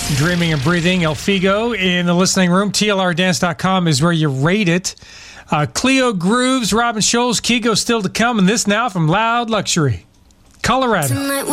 Dreaming and Breathing, El Figo in the listening room. TLRdance.com is where you rate it. Cleo Grooves, Robin Scholes, Kigo still to come, and this now from Loud Luxury, Colorado.